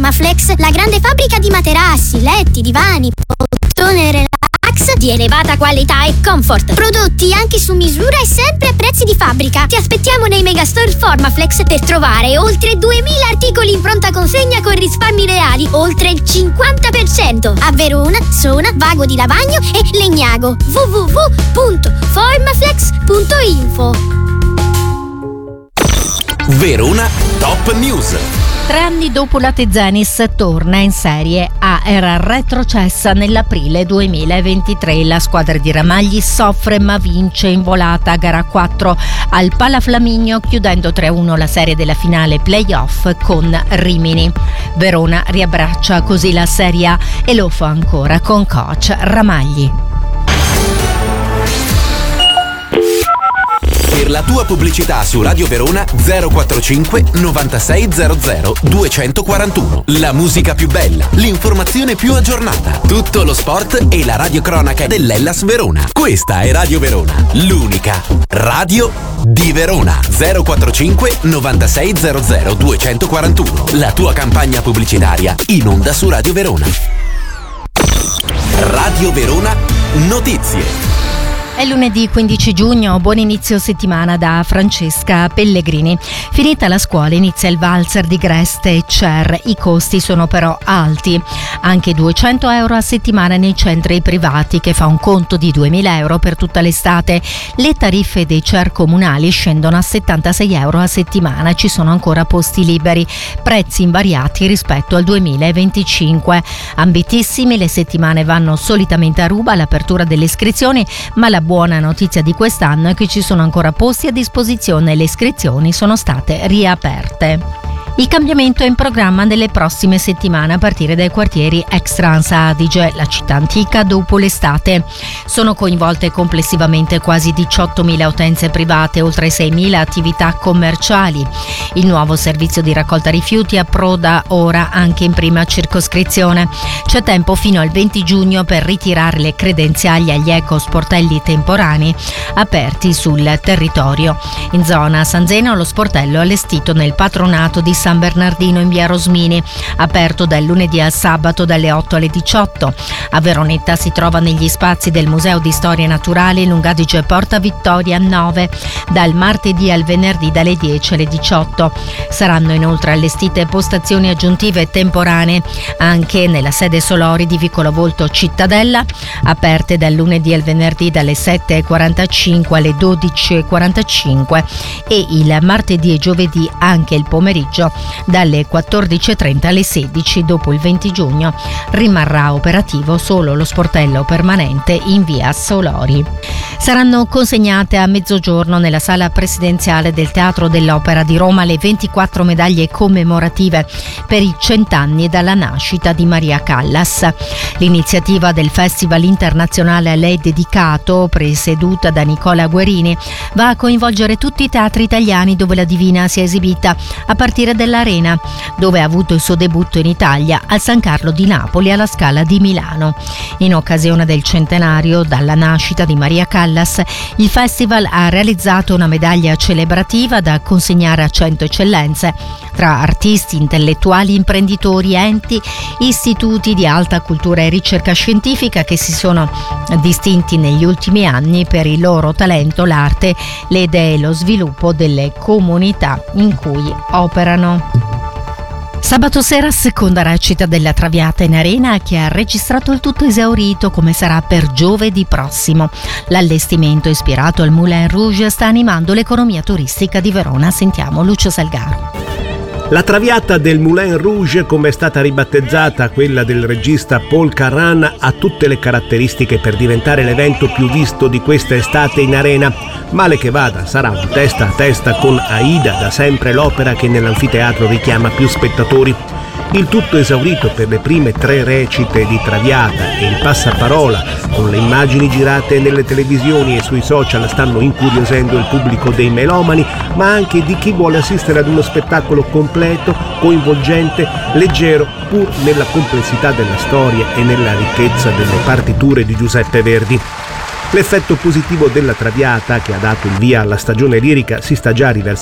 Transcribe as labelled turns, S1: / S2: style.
S1: Formaflex, la grande fabbrica di materassi, letti, divani, poltrone relax di elevata qualità e comfort. Prodotti anche su misura e sempre a prezzi di fabbrica. Ti aspettiamo nei megastore Formaflex per trovare oltre 2000 articoli in pronta consegna con risparmi reali oltre il 50%. A Verona, Sona, Vago di Lavagno e Legnago. www.formaflex.info.
S2: Verona Top News.
S3: 3 anni dopo la Tezenis torna in Serie A, era retrocessa nell'aprile 2023. La squadra di Ramagli soffre ma vince in volata a gara 4 al Palaflaminio, chiudendo 3-1 la serie della finale playoff con Rimini. Verona riabbraccia così la Serie A e lo fa ancora con coach Ramagli.
S2: Per la tua pubblicità su Radio Verona 045 9600 241. La musica più bella, l'informazione più aggiornata, tutto lo sport e la radiocronaca dell'Hellas Verona. Questa è Radio Verona, l'unica radio di Verona. 045 9600 241. La tua campagna pubblicitaria in onda su Radio Verona. Radio Verona Notizie.
S3: È lunedì 15 giugno, buon inizio settimana da Francesca Pellegrini. Finita la scuola inizia il valzer di Greste e Cer, i costi sono però alti. Anche 200 euro a settimana nei centri privati, che fa un conto di 2000 euro per tutta l'estate. Le tariffe dei Cer comunali scendono a 76 euro a settimana, ci sono ancora posti liberi, prezzi invariati rispetto al 2025. Ambitissimi, le settimane vanno solitamente a ruba all'apertura delle iscrizioni, ma la buona notizia di quest'anno è che ci sono ancora posti a disposizione e le iscrizioni sono state riaperte. Il cambiamento è in programma nelle prossime settimane a partire dai quartieri ex Trans Adige, la città antica dopo l'estate. Sono coinvolte complessivamente quasi 18.000 utenze private, oltre 6.000 attività commerciali. Il nuovo servizio di raccolta rifiuti approda ora anche in prima circoscrizione. C'è tempo fino al 20 giugno per ritirare le credenziali agli ecosportelli temporanei aperti sul territorio. In zona San Zeno lo sportello è allestito nel patronato di San Bernardino in via Rosmini, aperto dal lunedì al sabato dalle 8 alle 18. A Veronetta si trova negli spazi del Museo di Storia Naturale Lunga Adige Porta Vittoria 9, dal martedì al venerdì dalle 10 alle 18. Saranno inoltre allestite postazioni aggiuntive temporanee anche nella sede Solori di Vicolo Volto Cittadella, aperte dal lunedì al venerdì dalle 7:45 alle 12:45 e il martedì e giovedì anche il pomeriggio dalle 14:30 alle 16. Dopo il 20 giugno rimarrà operativo solo lo sportello permanente in via Solori. Saranno consegnate a mezzogiorno nella sala presidenziale del Teatro dell'Opera di Roma le 24 medaglie commemorative per i 100 anni dalla nascita di Maria Callas. L'iniziativa del Festival internazionale a lei dedicato, presieduta da Nicola Guerini, va a coinvolgere tutti i teatri italiani dove la Divina si è esibita, a partire dell'Arena, dove ha avuto il suo debutto in Italia, al San Carlo di Napoli e alla Scala di Milano. In occasione del centenario dalla nascita di Maria Callas, il festival ha realizzato una medaglia celebrativa da consegnare a 100 eccellenze, tra artisti, intellettuali, imprenditori, enti, istituti di alta cultura e ricerca scientifica che si sono distinti negli ultimi anni per il loro talento, l'arte, le idee e lo sviluppo delle comunità in cui operano. Sabato sera seconda recita della Traviata in Arena, che ha registrato il tutto esaurito come sarà per giovedì prossimo. L'allestimento ispirato al Moulin Rouge sta animando l'economia turistica di Verona. Sentiamo Lucio Salgaro.
S4: La Traviata del Moulin Rouge, come è stata ribattezzata quella del regista Paul Carran, ha tutte le caratteristiche per diventare l'evento più visto di questa estate in Arena. Male che vada, sarà un testa a testa con Aida, da sempre l'opera che nell'anfiteatro richiama più spettatori. Il tutto esaurito per le prime 3 recite di Traviata e il passaparola con le immagini girate nelle televisioni e sui social stanno incuriosendo il pubblico dei melomani, ma anche di chi vuole assistere ad uno spettacolo completo, coinvolgente, leggero, pur nella complessità della storia e nella ricchezza delle partiture di Giuseppe Verdi. L'effetto positivo della Traviata, che ha dato il via alla stagione lirica, si sta già riversando